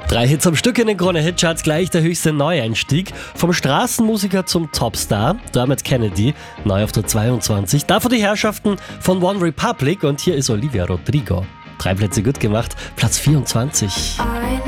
3 Hits am Stück in den Krone-Hitcharts, gleich der höchste Neueinstieg. Vom Straßenmusiker zum Topstar, Dermot Kennedy, neu auf der 22. Davor die Herrschaften von One Republic und hier ist Olivia Rodrigo. 3 Plätze gut gemacht, Platz 24.